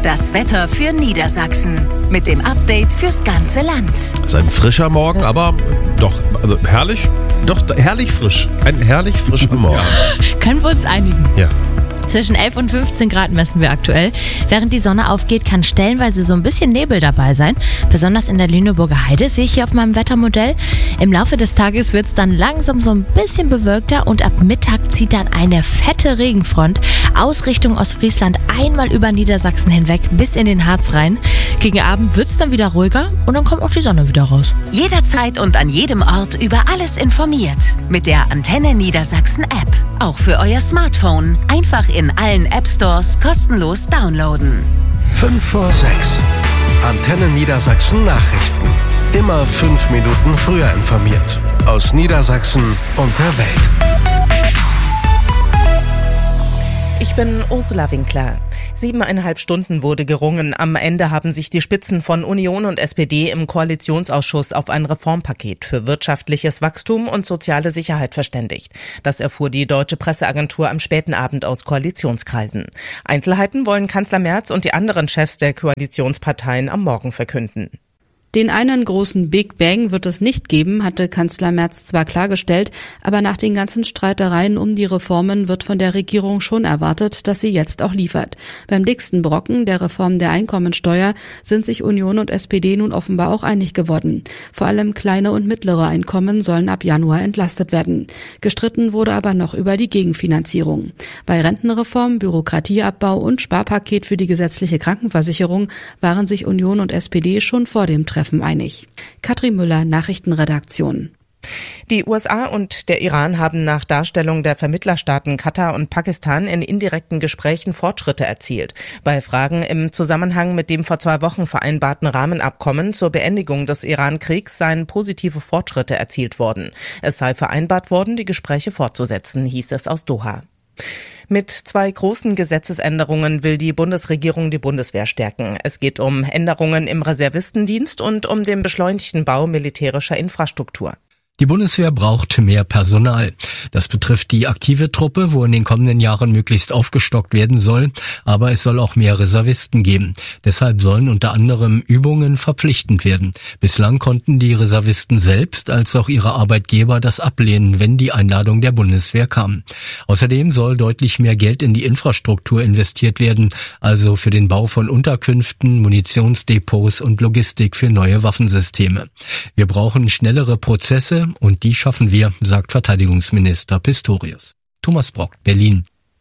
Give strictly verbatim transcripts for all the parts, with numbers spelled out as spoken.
Das Wetter für Niedersachsen mit dem Update fürs ganze Land. Es ist ein frischer Morgen, aber doch also herrlich, doch herrlich frisch. Ein herrlich frischer Morgen. Ja. Können wir uns einigen? Ja. Zwischen elf und fünfzehn Grad messen wir aktuell. Während die Sonne aufgeht, kann stellenweise so ein bisschen Nebel dabei sein. Besonders in der Lüneburger Heide sehe ich hier auf meinem Wettermodell. Im Laufe des Tages wird es dann langsam so ein bisschen bewölkter und ab Mittag zieht dann eine fette Regenfront aus Richtung Ostfriesland einmal über Niedersachsen hinweg bis in den Harz rein. Gegen Abend wird es dann wieder ruhiger und dann kommt auch die Sonne wieder raus. Jederzeit und an jedem Ort über alles informiert. Mit der Antenne Niedersachsen App. Auch für euer Smartphone. Einfach in allen App-Stores kostenlos downloaden. fünf vor sechs. Antenne Niedersachsen Nachrichten. Immer fünf Minuten früher informiert. Aus Niedersachsen und der Welt. Ich bin Ursula Winkler. Siebeneinhalb Stunden wurde gerungen. Am Ende haben sich die Spitzen von Union und S P D im Koalitionsausschuss auf ein Reformpaket für wirtschaftliches Wachstum und soziale Sicherheit verständigt. Das erfuhr die Deutsche Presseagentur am späten Abend aus Koalitionskreisen. Einzelheiten wollen Kanzler Merz und die anderen Chefs der Koalitionsparteien am Morgen verkünden. Den einen großen Big Bang wird es nicht geben, hatte Kanzler Merz zwar klargestellt, aber nach den ganzen Streitereien um die Reformen wird von der Regierung schon erwartet, dass sie jetzt auch liefert. Beim dicksten Brocken, der Reform der Einkommensteuer, sind sich Union und S P D nun offenbar auch einig geworden. Vor allem kleine und mittlere Einkommen sollen ab Januar entlastet werden. Gestritten wurde aber noch über die Gegenfinanzierung. Bei Rentenreform, Bürokratieabbau und Sparpaket für die gesetzliche Krankenversicherung waren sich Union und S P D schon vor dem Treffen einig. Katrin Müller, Nachrichtenredaktion. Die U S A und der Iran haben nach Darstellung der Vermittlerstaaten Katar und Pakistan in indirekten Gesprächen Fortschritte erzielt. Bei Fragen im Zusammenhang mit dem vor zwei Wochen vereinbarten Rahmenabkommen zur Beendigung des Iran-Kriegs seien positive Fortschritte erzielt worden. Es sei vereinbart worden, die Gespräche fortzusetzen, hieß es aus Doha. Mit zwei großen Gesetzesänderungen will die Bundesregierung die Bundeswehr stärken. Es geht um Änderungen im Reservistendienst und um den beschleunigten Bau militärischer Infrastruktur. Die Bundeswehr braucht mehr Personal. Das betrifft die aktive Truppe, wo in den kommenden Jahren möglichst aufgestockt werden soll. Aber es soll auch mehr Reservisten geben. Deshalb sollen unter anderem Übungen verpflichtend werden. Bislang konnten die Reservisten selbst als auch ihre Arbeitgeber das ablehnen, wenn die Einladung der Bundeswehr kam. Außerdem soll deutlich mehr Geld in die Infrastruktur investiert werden, also für den Bau von Unterkünften, Munitionsdepots und Logistik für neue Waffensysteme. Wir brauchen schnellere Prozesse, und die schaffen wir, sagt Verteidigungsminister Pistorius. Thomas Brock, Berlin.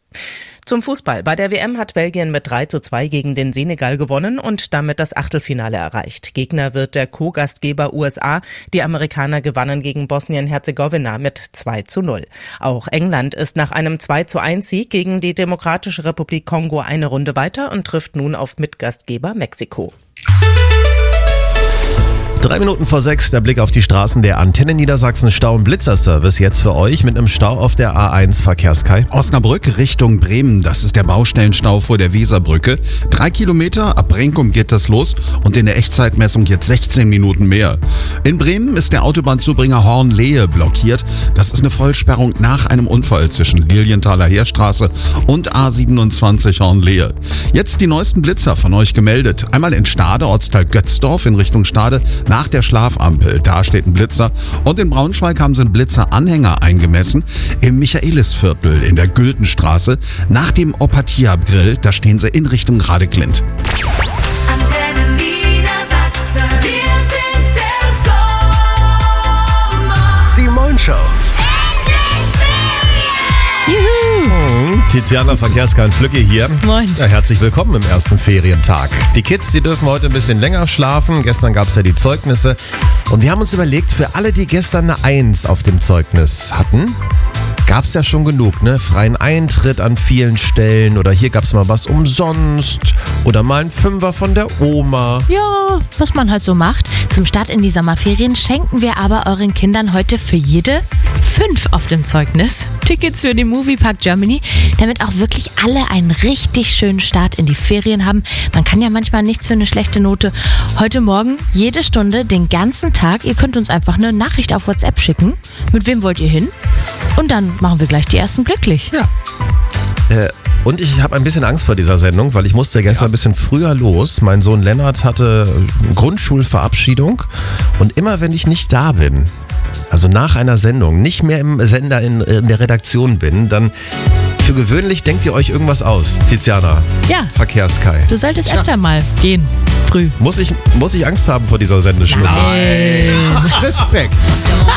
Zum Fußball. Bei der W M hat Belgien mit drei zu zwei gegen den Senegal gewonnen und damit das Achtelfinale erreicht. Gegner wird der Co-Gastgeber U S A. Die Amerikaner gewannen gegen Bosnien-Herzegowina mit zwei zu null. Auch England ist nach einem zwei zu eins Sieg gegen die Demokratische Republik Kongo eine Runde weiter und trifft nun auf Mitgastgeber Mexiko. Drei Minuten vor sechs, der Blick auf die Straßen der Antenne Niedersachsen Stau- und Blitzerservice jetzt für euch mit einem Stau auf der A eins Verkehrskai. Osnabrück Richtung Bremen, das ist der Baustellenstau vor der Weserbrücke. Drei Kilometer, ab Brenkum geht das los und in der Echtzeitmessung jetzt sechzehn Minuten mehr. In Bremen ist der Autobahnzubringer Horn-Lehe blockiert. Das ist eine Vollsperrung nach einem Unfall zwischen Lilienthaler Heerstraße und A siebenundzwanzig Horn-Lehe. Jetzt die neuesten Blitzer von euch gemeldet. Einmal in Stade, Ortsteil Götzdorf in Richtung Stade, nach der Schlafampel, da steht ein Blitzer. Und in Braunschweig haben sie einen Blitzeranhänger eingemessen. Im Michaelisviertel in der Güldenstraße, nach dem Opatia-Grill, da stehen sie in Richtung Radeklint. Antenne Niedersachsen, wir sind der Sommer. Die Moin-Show. Tiziana Verkehrskai und Flücke hier. Moin. Ja, herzlich willkommen im ersten Ferientag. Die Kids, die dürfen heute ein bisschen länger schlafen. Gestern gab es ja die Zeugnisse. Und wir haben uns überlegt, für alle, die gestern eine Eins auf dem Zeugnis hatten, gab es ja schon genug, ne? Freien Eintritt an vielen Stellen oder hier gab es mal was umsonst oder mal ein Fünfer von der Oma. Ja, was man halt so macht. Zum Start in die Sommerferien schenken wir aber euren Kindern heute für jede fünf auf dem Zeugnis. Tickets für den Moviepark Germany, damit auch wirklich alle einen richtig schönen Start in die Ferien haben. Man kann ja manchmal nichts für eine schlechte Note. Heute Morgen jede Stunde, den ganzen Tag. Ihr könnt uns einfach eine Nachricht auf WhatsApp schicken. Mit wem wollt ihr hin? Und dann machen wir gleich die ersten glücklich. Ja. Äh, Und ich habe ein bisschen Angst vor dieser Sendung, weil ich musste gestern Ja. ein bisschen früher los. Mein Sohn Lennart hatte Grundschulverabschiedung und immer wenn ich nicht da bin, also nach einer Sendung, nicht mehr im Sender in, in der Redaktion bin, dann für gewöhnlich denkt ihr euch irgendwas aus. Tiziana, Ja, Verkehrskai. du solltest öfter mal gehen. Früh. Muss ich, muss ich Angst haben vor dieser Sendestunde? Respekt.